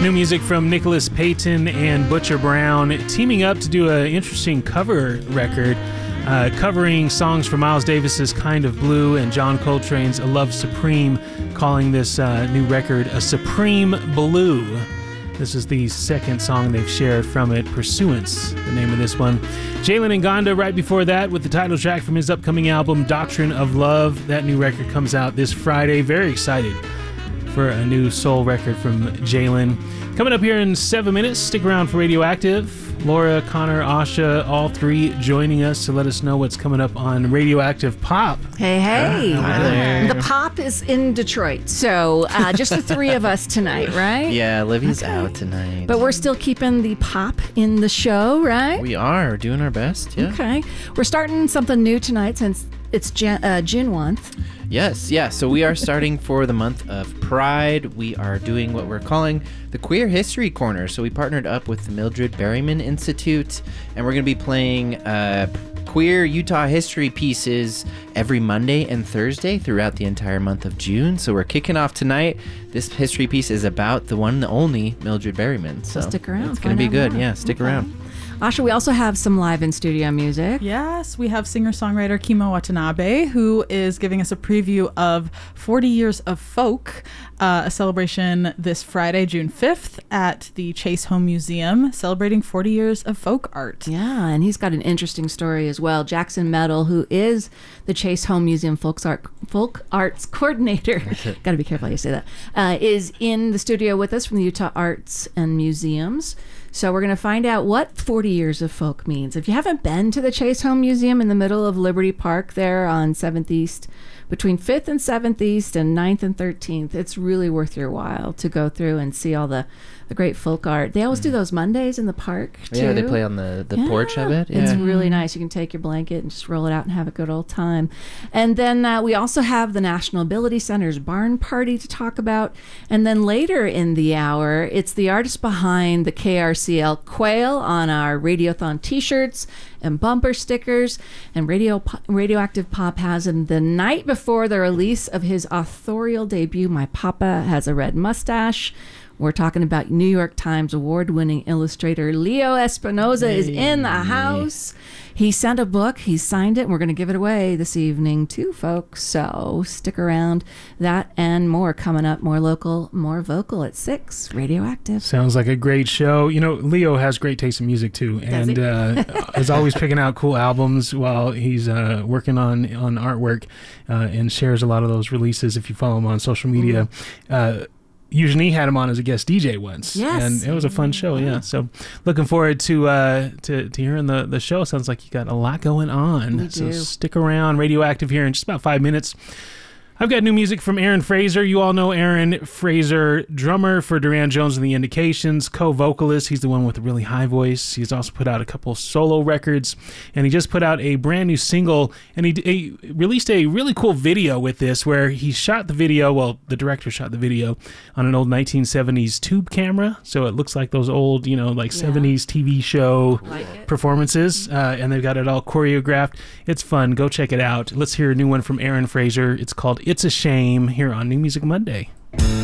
New music from Nicholas Payton and Butcher Brown teaming up to do an interesting cover record, covering songs from Miles Davis's Kind of Blue and John Coltrane's A Love Supreme, calling this new record a Supreme Blue. This is the second song they've shared from it, Pursuance, the name of this one. Jalen Ngonda right before that with the title track from his upcoming album, Doctrine of Love. That new record comes out this Friday. Very excited for a new soul record from Jalen. Coming up here in 7 minutes, stick around for Radioactive. Laura, Connor, Asha, all three joining us to let us know what's coming up on Radioactive Pop. Hey, hey. Hi there. The Pop is in Detroit, so just the three of us tonight, right? Yeah, Livy's out tonight. But we're still keeping the Pop in the show, right? We are doing our best, yeah. Okay. We're starting something new tonight since it's June 1st. Yes, yeah. So we are starting for the month of Pride. We are doing what we're calling the Queer History Corner. So we partnered up with the Mildred Berryman Institute, and we're going to be playing queer Utah history pieces every Monday and Thursday throughout the entire month of June. So we're kicking off tonight. This history piece is about the one and only Mildred Berryman. So stick around. It's going to be good. More. Yeah, stick around. Asha, we also have some live in studio music. Yes, we have singer-songwriter Kimo Watanabe, who is giving us a preview of 40 Years of Folk, a celebration this Friday, June 5th, at the Chase Home Museum, celebrating 40 years of folk art. Yeah, and he's got an interesting story as well. Jackson Metal, who is the Chase Home Museum folk arts coordinator, got to be careful how you say that, is in the studio with us from the Utah Arts and Museums. So we're going to find out what 40 Years of Folk means. If you haven't been to the Chase Home Museum in the middle of Liberty Park there on 7th East, between 5th and 7th East and 9th and 13th, it's really worth your while to go through and see all the great folk art. They always do those Mondays in the park, too. Yeah, they play on the porch of it. Yeah. It's really nice. You can take your blanket and just roll it out and have a good old time. And then we also have the National Ability Center's Barn Party to talk about. And then later in the hour, it's the artist behind the KRCL Quail on our Radiothon t-shirts and bumper stickers. And Radioactive Pop has him the night before the release of his authorial debut, My Papa Has a Red Mustache. We're talking about New York Times award-winning illustrator Leo Espinoza is in the house. He sent a book. He signed it, and we're going to give it away this evening, too, folks. So stick around. That and more coming up. More local, more vocal at 6. Radioactive. Sounds like a great show. You know, Leo has great taste in music, too. And is always picking out cool albums while he's working on artwork and shares a lot of those releases if you follow him on social media. Eugenie had him on as a guest DJ once. Yes. And it was a fun show, yeah. So looking forward to hearing the show. Sounds like you got a lot going on. We do. So stick around. Radioactive here in just about 5 minutes. I've got new music from Aaron Fraser. You all know Aaron Fraser, drummer for Duran Jones and the Indications, co-vocalist. He's the one with the really high voice. He's also put out a couple solo records, and he just put out a brand new single, and he released a really cool video with this where he shot the video, well, the director shot the video on an old 1970s tube camera, so it looks like those old, 70s TV show performances, and they've got it all choreographed. It's fun. Go check it out. Let's hear a new one from Aaron Fraser. It's called It's a Shame here on New Music Monday.